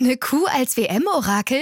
Eine Kuh als WM-Orakel?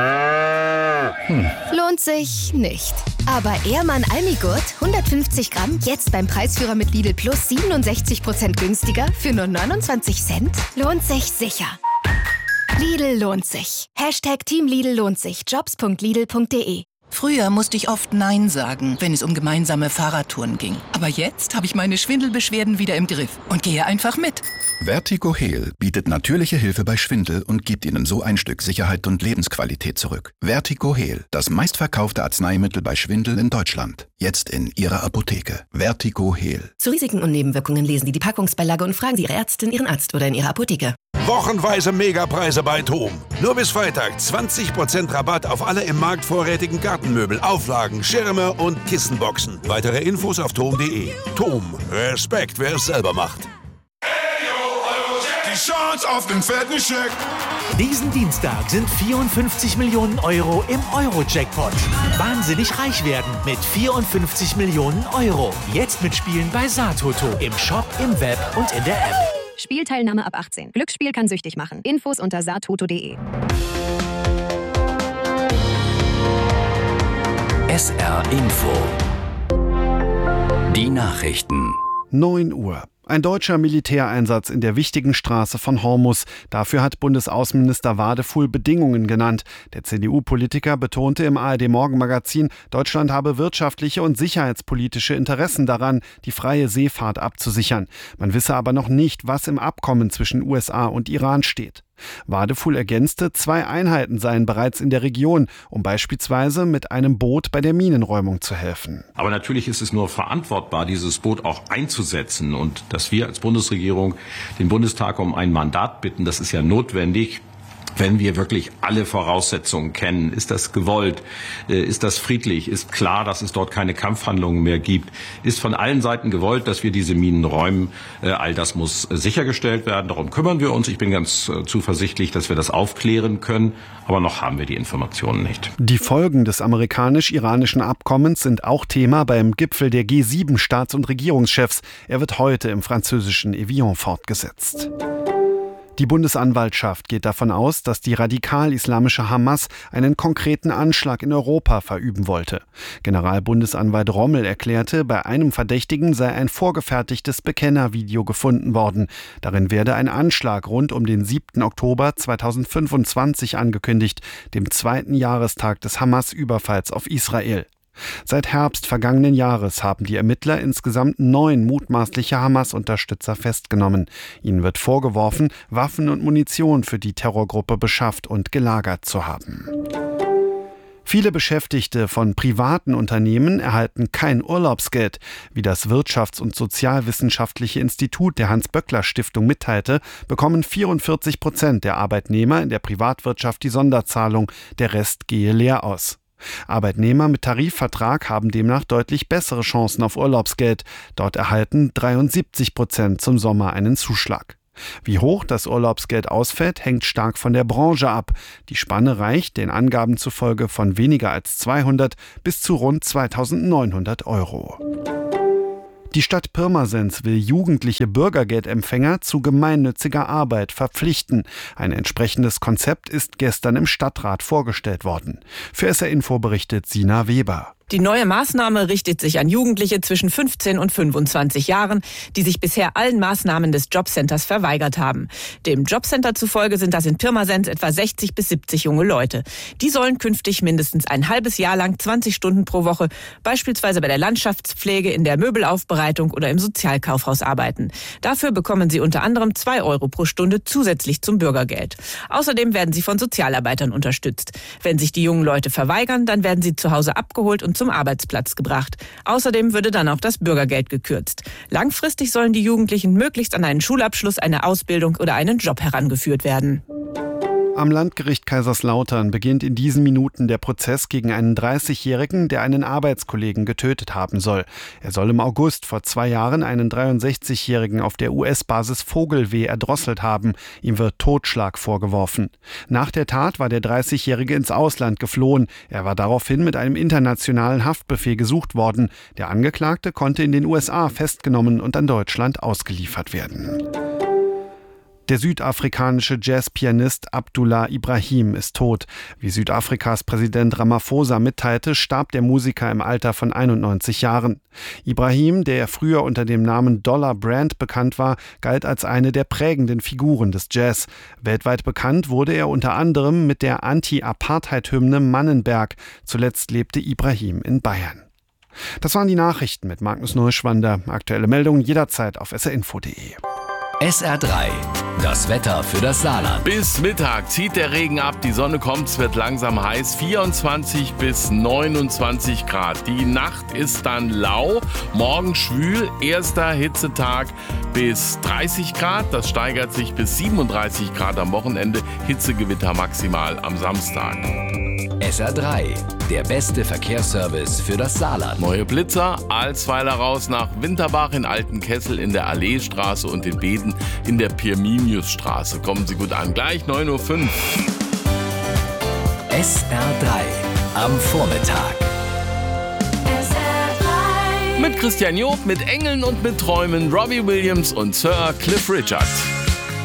Lohnt sich nicht. Aber Ehrmann Almigurt, 150 Gramm, jetzt beim Preisführer mit Lidl Plus 67% günstiger für nur 29 Cent? Lohnt sich sicher. Lidl lohnt sich. Team Lidl lohnt sich. Jobs.lidl.de. Früher musste ich oft Nein sagen, wenn es um gemeinsame Fahrradtouren ging. Aber jetzt habe ich meine Schwindelbeschwerden wieder im Griff und gehe einfach mit. Vertigo Heal bietet natürliche Hilfe bei Schwindel und gibt Ihnen so ein Stück Sicherheit und Lebensqualität zurück. Vertigo Heal, das meistverkaufte Arzneimittel bei Schwindel in Deutschland. Jetzt in Ihrer Apotheke. Vertigo Heal. Zu Risiken und Nebenwirkungen lesen Sie die Packungsbeilage und fragen Sie Ihre Ärztin, Ihren Arzt oder in Ihrer Apotheke. Wochenweise Megapreise bei TOM. Nur bis Freitag 20% Rabatt auf alle im Markt vorrätigen Gartenmöbel, Auflagen, Schirme und Kissenboxen. Weitere Infos auf tom.de. TOM. Respekt, wer es selber macht. Die Chance auf den fetten Scheck. Diesen Dienstag sind 54 Millionen Euro im Euro-Jackpot. Wahnsinnig reich werden mit 54 Millionen Euro. Jetzt mitspielen bei Satoto. Im Shop, im Web und in der App. Spielteilnahme ab 18. Glücksspiel kann süchtig machen. Infos unter satoto.de. SR Info. Die Nachrichten. 9 Uhr. Ein deutscher Militäreinsatz in der wichtigen Straße von Hormus. Dafür hat Bundesaußenminister Wadefuhl Bedingungen genannt. Der CDU-Politiker betonte im ARD-Morgenmagazin, Deutschland habe wirtschaftliche und sicherheitspolitische Interessen daran, die freie Seefahrt abzusichern. Man wisse aber noch nicht, was im Abkommen zwischen USA und Iran steht. Wadefuhl ergänzte, 2 Einheiten seien bereits in der Region, um beispielsweise mit einem Boot bei der Minenräumung zu helfen. Aber natürlich ist es nur verantwortbar, dieses Boot auch einzusetzen. Und dass wir als Bundesregierung den Bundestag um ein Mandat bitten, das ist ja notwendig. Wenn wir wirklich alle Voraussetzungen kennen, ist das gewollt, ist das friedlich, ist klar, dass es dort keine Kampfhandlungen mehr gibt, ist von allen Seiten gewollt, dass wir diese Minen räumen. All das muss sichergestellt werden. Darum kümmern wir uns. Ich bin ganz zuversichtlich, dass wir das aufklären können. Aber noch haben wir die Informationen nicht. Die Folgen des amerikanisch-iranischen Abkommens sind auch Thema beim Gipfel der G7-Staats- und Regierungschefs. Er wird heute im französischen Evian fortgesetzt. Die Bundesanwaltschaft geht davon aus, dass die radikal-islamische Hamas einen konkreten Anschlag in Europa verüben wollte. Generalbundesanwalt Rommel erklärte, bei einem Verdächtigen sei ein vorgefertigtes Bekennervideo gefunden worden. Darin werde ein Anschlag rund um den 7. Oktober 2025 angekündigt, dem 2. Jahrestag des Hamas-Überfalls auf Israel. Seit Herbst vergangenen Jahres haben die Ermittler insgesamt 9 mutmaßliche Hamas-Unterstützer festgenommen. Ihnen wird vorgeworfen, Waffen und Munition für die Terrorgruppe beschafft und gelagert zu haben. Viele Beschäftigte von privaten Unternehmen erhalten kein Urlaubsgeld. Wie das Wirtschafts- und Sozialwissenschaftliche Institut der Hans-Böckler-Stiftung mitteilte, bekommen 44% der Arbeitnehmer in der Privatwirtschaft die Sonderzahlung. Der Rest gehe leer aus. Arbeitnehmer mit Tarifvertrag haben demnach deutlich bessere Chancen auf Urlaubsgeld. Dort erhalten 73% zum Sommer einen Zuschlag. Wie hoch das Urlaubsgeld ausfällt, hängt stark von der Branche ab. Die Spanne reicht den Angaben zufolge von weniger als 200 bis zu rund 2.900 Euro. Die Stadt Pirmasens will jugendliche Bürgergeldempfänger zu gemeinnütziger Arbeit verpflichten. Ein entsprechendes Konzept ist gestern im Stadtrat vorgestellt worden. Für SR Info berichtet Sina Weber. Die neue Maßnahme richtet sich an Jugendliche zwischen 15 und 25 Jahren, die sich bisher allen Maßnahmen des Jobcenters verweigert haben. Dem Jobcenter zufolge sind das in Pirmasens etwa 60 bis 70 junge Leute. Die sollen künftig mindestens ein halbes Jahr lang 20 Stunden pro Woche, beispielsweise bei der Landschaftspflege, in der Möbelaufbereitung oder im Sozialkaufhaus arbeiten. Dafür bekommen sie unter anderem 2 Euro pro Stunde zusätzlich zum Bürgergeld. Außerdem werden sie von Sozialarbeitern unterstützt. Wenn sich die jungen Leute verweigern, dann werden sie zu Hause abgeholt und zum Arbeitsplatz gebracht. Außerdem würde dann auch das Bürgergeld gekürzt. Langfristig sollen die Jugendlichen möglichst an einen Schulabschluss, eine Ausbildung oder einen Job herangeführt werden. Am Landgericht Kaiserslautern beginnt in diesen Minuten der Prozess gegen einen 30-Jährigen, der einen Arbeitskollegen getötet haben soll. Er soll im August vor 2 Jahren einen 63-Jährigen auf der US-Basis Vogelweh erdrosselt haben. Ihm wird Totschlag vorgeworfen. Nach der Tat war der 30-Jährige ins Ausland geflohen. Er war daraufhin mit einem internationalen Haftbefehl gesucht worden. Der Angeklagte konnte in den USA festgenommen und an Deutschland ausgeliefert werden. Der südafrikanische Jazzpianist Abdullah Ibrahim ist tot. Wie Südafrikas Präsident Ramaphosa mitteilte, starb der Musiker im Alter von 91 Jahren. Ibrahim, der früher unter dem Namen Dollar Brand bekannt war, galt als eine der prägenden Figuren des Jazz. Weltweit bekannt wurde er unter anderem mit der Anti-Apartheid-Hymne Mannenberg. Zuletzt lebte Ibrahim in Bayern. Das waren die Nachrichten mit Magnus Neuschwander. Aktuelle Meldungen jederzeit auf srinfo.de. SR3, das Wetter für das Saarland. Bis Mittag zieht der Regen ab, die Sonne kommt, es wird langsam heiß, 24 bis 29 Grad. Die Nacht ist dann lau, morgen schwül, erster Hitzetag bis 30 Grad, das steigert sich bis 37 Grad am Wochenende, Hitzegewitter maximal am Samstag. SR3, der beste Verkehrsservice für das Saarland. Neue Blitzer, Alsweiler raus nach Winterbach, in Altenkessel in der Alleestraße und in Beden in der Pirminiusstraße. Kommen Sie gut an, gleich 9:05 Uhr. SR3 am Vormittag. Mit Christian Job, mit Engeln und mit Träumen, Robbie Williams und Sir Cliff Richard.